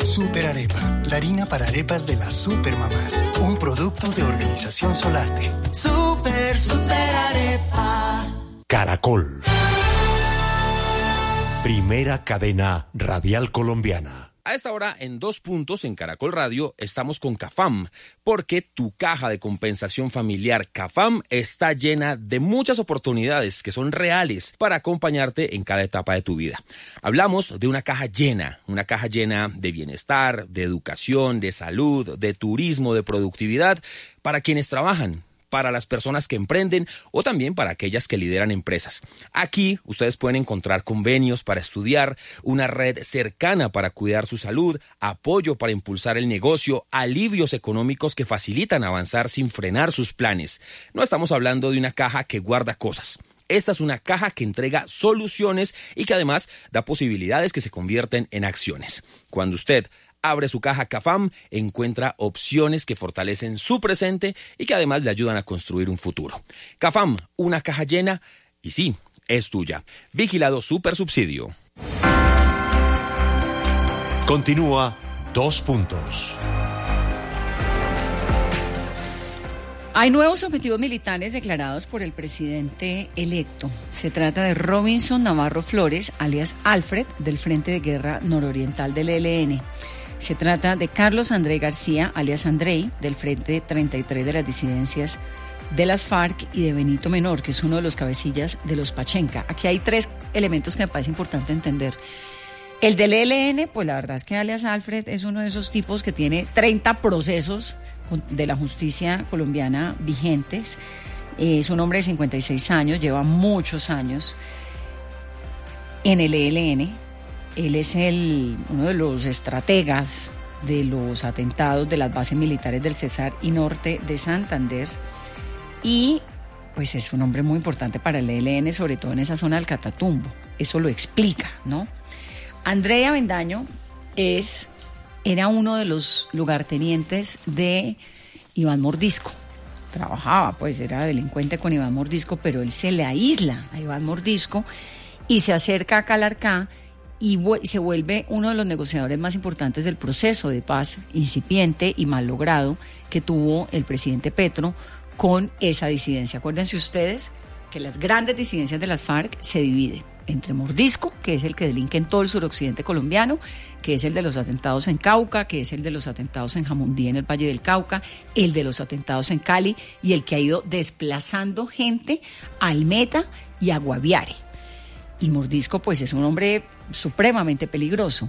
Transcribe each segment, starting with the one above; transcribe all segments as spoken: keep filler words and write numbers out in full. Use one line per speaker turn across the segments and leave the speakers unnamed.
Super Arepa, la harina para arepas de las supermamás. Un producto de Organización Solarte.
Super, super arepa.
Caracol. Primera cadena radial colombiana.
A esta hora, en Dos Puntos, en Caracol Radio, estamos con CAFAM, porque tu caja de compensación familiar CAFAM está llena de muchas oportunidades que son reales para acompañarte en cada etapa de tu vida. Hablamos de una caja llena, una caja llena de bienestar, de educación, de salud, de turismo, de productividad, para quienes trabajan, para las personas que emprenden o también para aquellas que lideran empresas. Aquí ustedes pueden encontrar convenios para estudiar, una red cercana para cuidar su salud, apoyo para impulsar el negocio, alivios económicos que facilitan avanzar sin frenar sus planes. No estamos hablando de una caja que guarda cosas. Esta es una caja que entrega soluciones y que además da posibilidades que se convierten en acciones. Cuando usted abre su caja CAFAM, encuentra opciones que fortalecen su presente y que además le ayudan a construir un futuro. CAFAM, una caja llena y sí, es tuya. Vigilado Supersubsidio.
Continúa Dos Puntos.
Hay nuevos objetivos militares declarados por el presidente electo. Se trata de Robinson Navarro Flores, alias Alfred, del Frente de Guerra Nororiental del E L N. Se trata de Carlos André García, alias Andrei, del Frente treinta y tres de las disidencias de las FARC, y de Benito Menor, que es uno de los cabecillas de los Pachenca. Aquí hay tres elementos que me parece importante entender. El del E L N, pues la verdad es que alias Alfred es uno de esos tipos que tiene treinta procesos de la justicia colombiana vigentes. Es un hombre de cincuenta y seis años, lleva muchos años en el E L N. Él es el, uno de los estrategas de los atentados de las bases militares del Cesar y Norte de Santander, y pues es un hombre muy importante para el E L N, sobre todo en esa zona del Catatumbo. Eso lo explica, ¿no? Andrei Avendaño es, era uno de los lugartenientes de Iván Mordisco. Trabajaba, pues era delincuente con Iván Mordisco, pero él se le aísla a Iván Mordisco y se acerca a Calarcá y se vuelve uno de los negociadores más importantes del proceso de paz incipiente y mal logrado que tuvo el presidente Petro con esa disidencia. Acuérdense ustedes que las grandes disidencias de las FARC se dividen entre Mordisco, que es el que delinque en todo el suroccidente colombiano, que es el de los atentados en Cauca, que es el de los atentados en Jamundí, en el Valle del Cauca, el de los atentados en Cali, y el que ha ido desplazando gente a Almeta y a Guaviare. Y Mordisco, pues, es un hombre supremamente peligroso.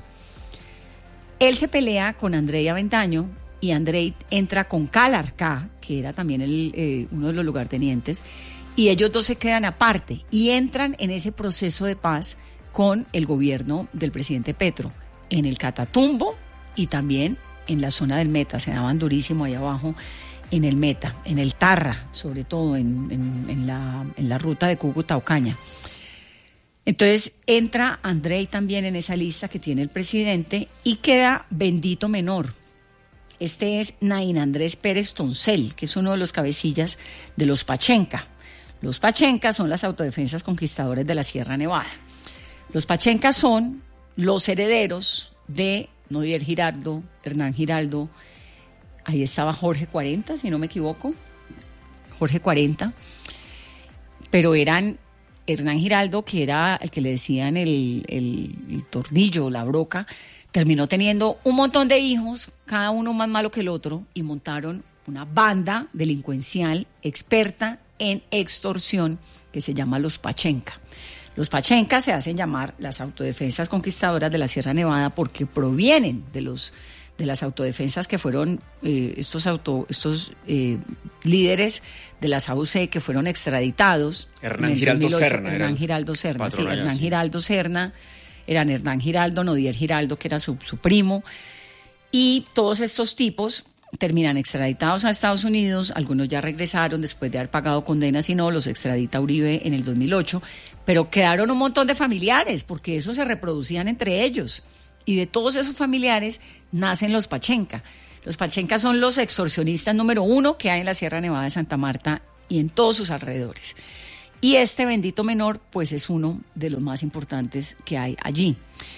Él se pelea con Andrei Avendaño y Andrei entra con Calarcá, que era también el, eh, uno de los lugartenientes, y ellos dos se quedan aparte y entran en ese proceso de paz con el gobierno del presidente Petro, en el Catatumbo y también en la zona del Meta. Se daban durísimo ahí abajo en el Meta, en el Tarra, sobre todo en, en, en, la, en la ruta de Cúcuta-Ocaña. Entonces entra Andrei también en esa lista que tiene el presidente y queda Bendito Menor. Este es Naín Andrés Pérez Toncel, que es uno de los cabecillas de los Pachenca. Los Pachenca son las autodefensas conquistadores de la Sierra Nevada. Los Pachenca son los herederos de Nodier Giraldo, Hernán Giraldo. Ahí estaba Jorge cuarenta, si no me equivoco. Jorge cuarenta. Pero eran Hernán Giraldo, que era el que le decían el, el, el tornillo, la broca, terminó teniendo un montón de hijos, cada uno más malo que el otro, y montaron una banda delincuencial experta en extorsión que se llama los Pachenca. Los Pachenca se hacen llamar las autodefensas conquistadoras de la Sierra Nevada porque provienen de los de las autodefensas que fueron eh, estos auto estos eh, líderes de las A U C que fueron extraditados.
Hernán Giraldo Serna.
Hernán Giraldo Serna, sí, Hernán Giraldo Serna, eran Hernán Giraldo, Nodier Giraldo, que era su, su primo, y todos estos tipos terminan extraditados a Estados Unidos. Algunos ya regresaron después de haber pagado condenas, y no, los extradita Uribe en el dos mil ocho, pero quedaron un montón de familiares, porque esos se reproducían entre ellos, y de todos esos familiares nacen los Pachenca. Los Pachenca son los extorsionistas número uno que hay en la Sierra Nevada de Santa Marta y en todos sus alrededores. Y este Bendito Menor, pues es uno de los más importantes que hay allí.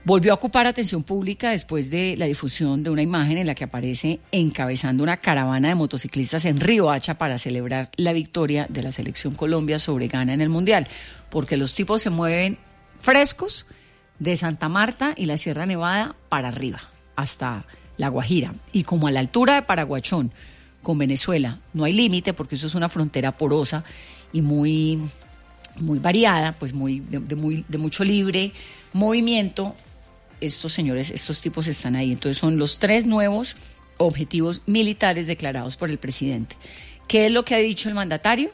volvió a ocupar atención pública después de la difusión de una imagen en la que aparece encabezando una caravana de motociclistas en Riohacha para celebrar la victoria de la selección Colombia sobre Ghana en el Mundial, porque los tipos se mueven frescos de Santa Marta y la Sierra Nevada para arriba, hasta La Guajira, y como a la altura de Paraguachón con Venezuela no hay límite, porque eso es una frontera porosa y muy, muy variada, pues muy de, de muy de mucho libre movimiento. Estos señores, estos tipos están ahí. Entonces son los tres nuevos objetivos militares declarados por el presidente. ¿Qué es lo que ha dicho el mandatario,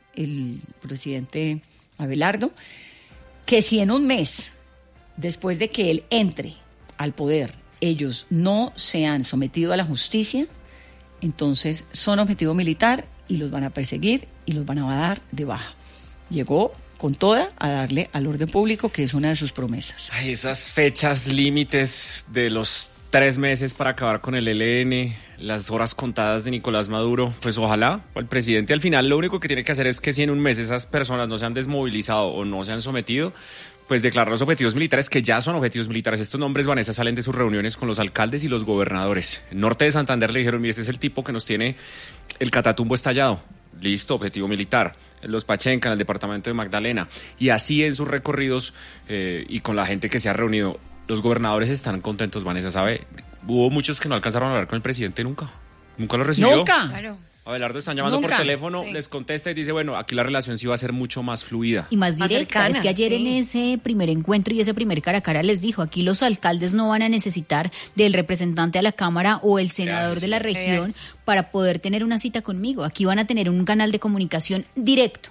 el presidente Abelardo? Que si en un mes, después de que él entre al poder, ellos no se han sometido a la justicia, entonces son objetivo militar y los van a perseguir y los van a dar de baja. Llegó con toda a darle al orden público, que es una de sus promesas.
Ay, esas fechas límites de los tres meses para acabar con el E L N, las horas contadas de Nicolás Maduro, pues ojalá el presidente al final lo único que tiene que hacer es que si en un mes esas personas no se han desmovilizado o no se han sometido, pues declarar los objetivos militares, que ya son objetivos militares. Estos nombres, Vanessa, salen de sus reuniones con los alcaldes y los gobernadores. En Norte de Santander le dijeron, mire, este es el tipo que nos tiene el Catatumbo estallado. Listo, objetivo militar. En los Pachenca, en el departamento de Magdalena. Y así en sus recorridos eh, y con la gente que se ha reunido, los gobernadores están contentos, Vanessa, ¿sabe? Hubo muchos que no alcanzaron a hablar con el presidente nunca. Nunca lo recibió.
Nunca.
Claro.
Abelardo están llamando
Nunca.
por teléfono,
Sí.
les contesta y dice, bueno, aquí la relación sí va a ser mucho más fluida.
Y más
Más
directa,
cercana,
es que ayer
sí.
en ese primer encuentro y ese primer cara a cara les dijo, aquí los alcaldes no van a necesitar del representante a la Cámara o el senador de la región para poder tener una cita conmigo, aquí van a tener un canal de comunicación directo.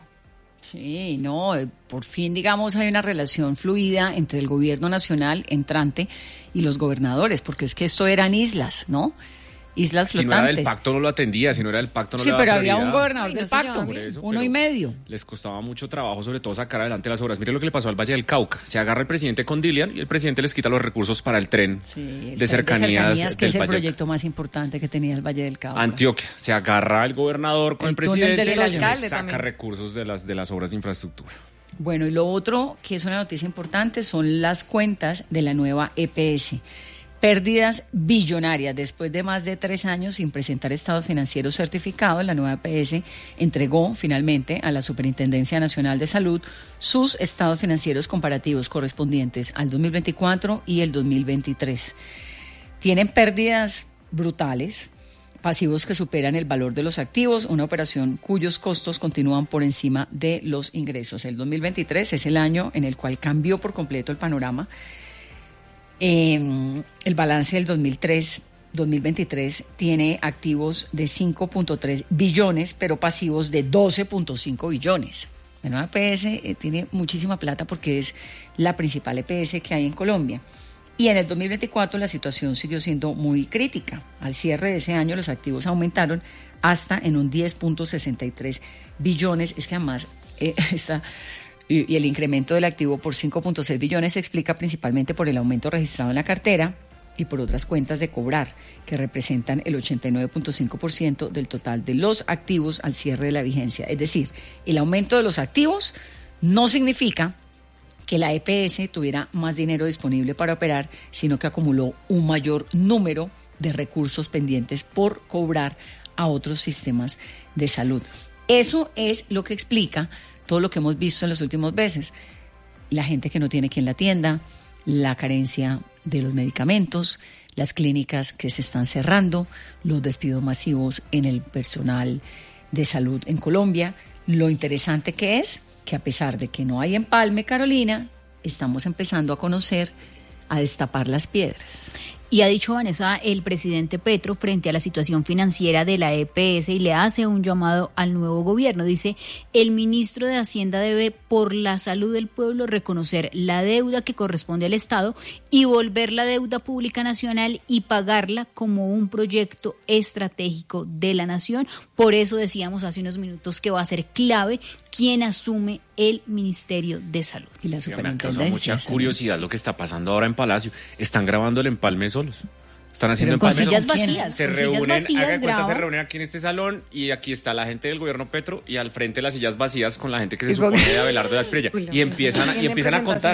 Sí, no, eh, por fin, digamos, hay una relación fluida entre el gobierno nacional entrante y los gobernadores, porque es que esto eran islas, ¿no? Islas
Si no
flotantes.
era del pacto no lo atendía, si no era del pacto no
Sí,
le daba
pero había
prioridad.
un gobernador
Ay,
del
no se
pacto,
llevaba
Por
bien.
eso,
uno
pero
y medio.
Les costaba mucho trabajo, sobre todo sacar adelante las obras. Mire lo que le pasó al Valle del Cauca. Se agarra el presidente con Dilian y el presidente les quita los recursos para el tren
Sí, el
de
tren
cercanías,
que
del
es el
Valle.
proyecto más importante que tenía el Valle del Cauca.
Antioquia. Se agarra el gobernador con el,
El túnel
presidente
del
y
Toyo.
les
alcalde
saca
también.
recursos de las, de las obras de infraestructura.
Bueno, y lo otro que es una noticia importante son las cuentas de la nueva E P S. Pérdidas billonarias. Después de más de tres años sin presentar estados financieros certificados, la nueva E P S entregó finalmente a la Superintendencia Nacional de Salud sus estados financieros comparativos correspondientes al dos mil veinticuatro y el dos mil veintitrés. Tienen pérdidas brutales, pasivos que superan el valor de los activos, una operación cuyos costos continúan por encima de los ingresos. El dos mil veintitrés es el año en el cual cambió por completo el panorama. Eh, el balance del dos mil tres, dos mil veintitrés tiene activos de cinco punto tres billones, pero pasivos de doce punto cinco billones. La nueva E P S eh, tiene muchísima plata porque es la principal E P S que hay en Colombia. Y en el dos mil veinticuatro la situación siguió siendo muy crítica. Al cierre de ese año los activos aumentaron hasta en un diez punto sesenta y tres billones. Es que además eh, esta... y el incremento del activo por cinco punto seis billones se explica principalmente por el aumento registrado en la cartera y por otras cuentas de cobrar, que representan el ochenta y nueve punto cinco por ciento del total de los activos al cierre de la vigencia. Es decir, el aumento de los activos no significa que la E P S tuviera más dinero disponible para operar, sino que acumuló un mayor número de recursos pendientes por cobrar a otros sistemas de salud. Eso es lo que explica todo lo que hemos visto en los últimos meses, la gente que no tiene quien la atienda, la carencia de los medicamentos, las clínicas que se están cerrando, los despidos masivos en el personal de salud en Colombia. Lo interesante que es que a pesar de que no hay empalme, Carolina, estamos empezando a conocer, a destapar las piedras.
Y ha dicho Vanessa, el presidente Petro, frente a la situación financiera de la E P S, y le hace un llamado al nuevo gobierno. Dice, el ministro de Hacienda debe, por la salud del pueblo, reconocer la deuda que corresponde al Estado y volver la deuda pública nacional y pagarla como un proyecto estratégico de la nación. Por eso decíamos hace unos minutos que va a ser clave quién asume el Ministerio de Salud.
Y la
Me causa
superintendencia.
mucha curiosidad lo que está pasando ahora en Palacio. Están grabando el empalme solos. Están haciendo
Pero con
empalme
sillas
solos.
vacías.
Se
con sillas
reúnen,
vacías,
hagan cuenta, se
graban.
reúnen aquí en este salón y aquí está la gente del gobierno Petro y al frente las sillas vacías con la gente que se
Y con-
supone de Abelardo de la Espriella.
Uy, no,
y empiezan,
no,
y empiezan a contar.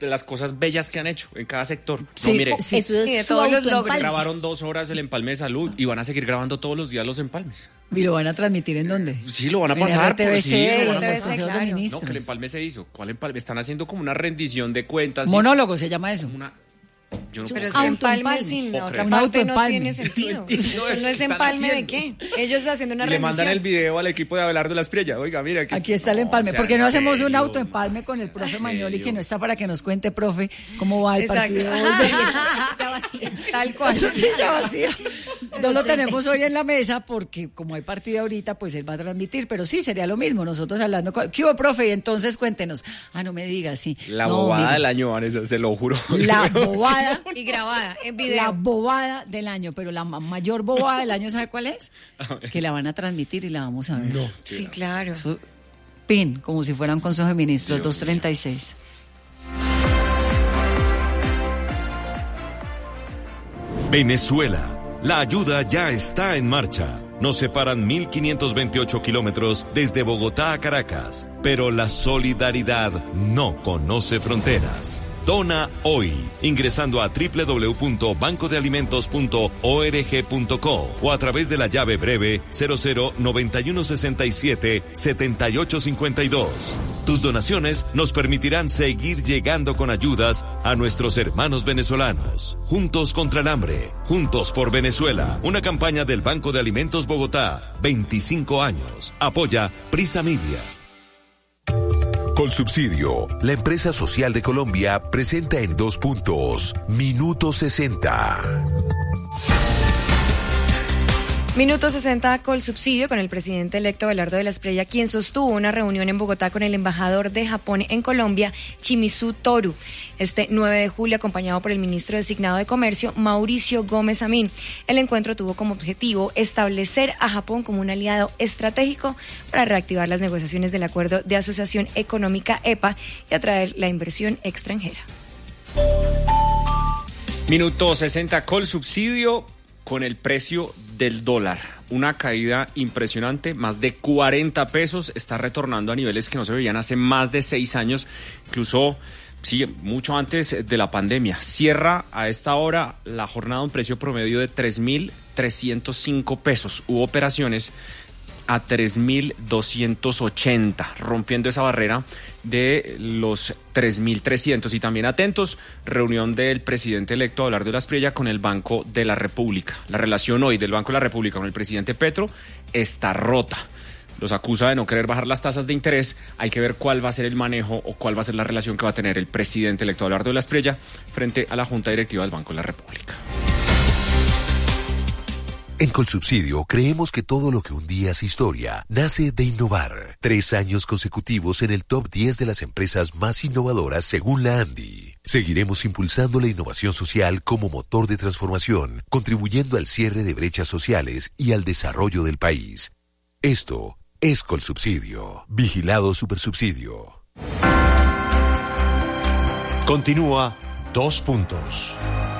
de las cosas bellas que han hecho en cada sector.
Sí,
no, mire,
sí, eso es
y de
su
todos los
autoempalme.
logros.
grabaron dos horas el empalme de salud y van a seguir grabando todos los días los empalmes.
¿Y lo van a transmitir en dónde?
Sí, lo van a
En
pasar.
R T V C,
por, sí, lo van a
en los
pasar.
consejos de
Claro.
ministros.
No, que el empalme se hizo. ¿Cuál empalme? Están haciendo como una rendición de cuentas. y
Monólogo se llama eso.
Una... Yo no
Pero
puedo
ese
creer.
empalme
Autoempalme.
sin la
Puedo
otra
creer.
Un
parte no
autoempalme.
tiene sentido.
No entiendo
Eso
eso
no es
que están
empalme de
haciendo.
qué. Ellos haciendo una
Y le mandan el
rendición.
video al equipo de Abelardo Las Priella. Oiga, mira. Aquí,
Aquí está el empalme.
No,
¿Por qué no
sea,
hacemos
¿en
un
serio?
autoempalme con el profe
¿En
Magnoli,
serio?
que no está para que nos cuente, profe, cómo va el
Exacto.
partido? hoy?
Ya vacío.
Tal cual.
Sí, ya vacío. No lo tenemos hoy en la mesa porque como hay partido ahorita, pues él va a transmitir, pero sí, sería lo mismo, nosotros hablando con... ¿Qué hubo, profe? Y entonces cuéntenos. Ah, no me digas, sí.
La
No,
bobada
mire,
del año, Vanessa, se lo juro.
La bobada,
Y grabada en video.
la bobada del año, pero la ma- mayor bobada del año, ¿sabe cuál es? Que la van a transmitir y la vamos a ver.
Sí, claro.
Eso, pin, como si fuera un consejo de ministros, dos treinta y seis.
Venezuela. La ayuda ya está en marcha. Nos separan mil quinientos veintiocho kilómetros desde Bogotá a Caracas, pero la solidaridad no conoce fronteras. Dona hoy, ingresando a doble u doble u doble u punto banco de alimentos punto org punto co o a través de la llave breve cero cero noventa y uno sesenta y siete setenta y ocho cincuenta y dos. Tus donaciones nos permitirán seguir llegando con ayudas a nuestros hermanos venezolanos. Juntos contra el hambre, juntos por Venezuela. Una campaña del Banco de Alimentos Bogotá, veinticinco años. Apoya Prisa Media.
Colsubsidio, la empresa social de Colombia, presenta en dos puntos, Minuto sesenta.
Minuto sesenta Colsubsidio con el presidente electo Abelardo de Las Priella, quien sostuvo una reunión en Bogotá con el embajador de Japón en Colombia, Shimizu Toru, este nueve de julio, acompañado por el ministro designado de Comercio, Mauricio Gómez Amín. El encuentro tuvo como objetivo establecer a Japón como un aliado estratégico para reactivar las negociaciones del Acuerdo de Asociación Económica E P A y atraer la inversión extranjera.
Minuto sesenta, Colsubsidio con el precio del dólar. Una caída impresionante, más de cuarenta pesos, está retornando a niveles que no se veían hace más de seis años, incluso sí, mucho antes de la pandemia. Cierra a esta hora la jornada a un precio promedio de tres mil trescientos cinco pesos. Hubo operaciones a tres mil doscientos ochenta, rompiendo esa barrera de los tres mil trescientos. Y también atentos, reunión del presidente electo Abelardo de Las Priella con el Banco de la República. La relación hoy del Banco de la República con el presidente Petro está rota. Los acusa de no querer bajar las tasas de interés. Hay que ver cuál va a ser el manejo o cuál va a ser la relación que va a tener el presidente electo Abelardo de Las Priella frente a la Junta Directiva del Banco de la República.
En Colsubsidio creemos que todo lo que un día es historia nace de innovar. Tres años consecutivos en el top diez de las empresas más innovadoras según la ANDI. Seguiremos impulsando la innovación social como motor de transformación, contribuyendo al cierre de brechas sociales y al desarrollo del país. Esto es Colsubsidio. Vigilado Supersubsidio.
Continúa Dos Puntos.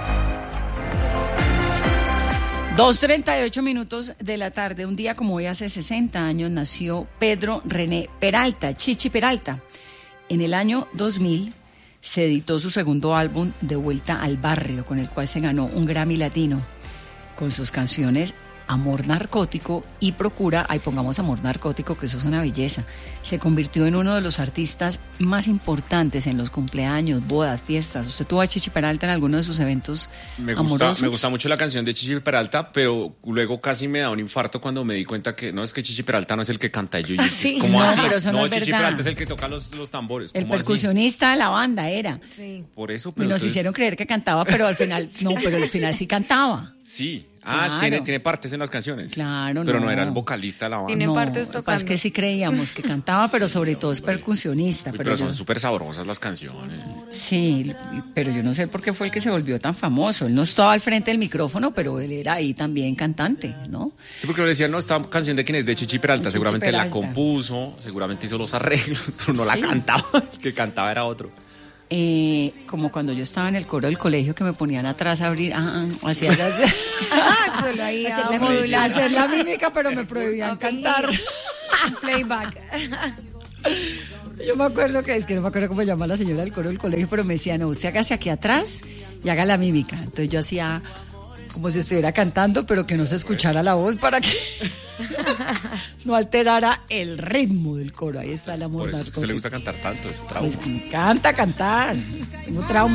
dos treinta y ocho minutos de la tarde. Un día como hoy, hace sesenta años, nació Pedro René Peralta, Chichi Peralta. En el año dos mil se editó su segundo álbum, De Vuelta al Barrio, con el cual se ganó un Grammy Latino, con sus canciones Amor Narcótico y Procura. Ahí pongamos Amor Narcótico, que eso es una belleza. Se convirtió en uno de los artistas más importantes en los cumpleaños, bodas, fiestas. ¿Usted tuvo a Chichi Peralta en alguno de sus eventos
Me gusta,
amorosos?
me gusta mucho la canción de Chichi Peralta, pero luego casi me da un infarto cuando me di cuenta que no, es que Chichi Peralta no es el que canta. Y yo,
¿Ah, sí?
¿cómo
No,
así?
pero eso no es
Chichi
verdad.
Peralta es el que toca los, los tambores.
El
¿Cómo así?
percusionista de la banda era.
Sí.
Por eso,
Y
pero
nos
entonces-
hicieron creer que cantaba, pero al final, no, pero al final sí cantaba.
Sí. Ah,
Claro.
tiene, tiene partes en las canciones.
Claro,
Pero no,
no.
era el vocalista de la banda.
Tiene
No,
partes
lo que pasa
tocando.
es que sí creíamos que cantaba, pero sobre todo es percusionista.
Uy,
Pero
pero
yo-
son súper sabrosas las canciones.
sí, pero yo no sé por qué fue el que se volvió tan famoso. Él no estaba al frente del micrófono, pero él era ahí también cantante, ¿no?
Sí, porque le decían, no, esta canción de quién es, de Chichi Peralta.
De Chichi
seguramente
Peralta.
la compuso, seguramente hizo los arreglos, pero no la
Sí.
cantaba. El que cantaba era otro.
Eh, como cuando yo estaba en el coro del colegio que me ponían atrás a abrir, ah, ah, hacía las...
Ah, solo ahí a
Hacer la
modular.
hacer la mímica, pero me prohibían
A fingir.
cantar.
Playback.
Yo me acuerdo que, es que no me acuerdo cómo llamaba la señora del coro del colegio, pero me decía, no, usted hágase aquí atrás y haga la mímica. Entonces yo hacía como si estuviera cantando, pero que no se escuchara la voz para que no alterara el ritmo del coro. Ahí está el amor.
Por eso es que se le gusta cantar tanto, es trauma.
Pues me encanta cantar. Tengo trauma.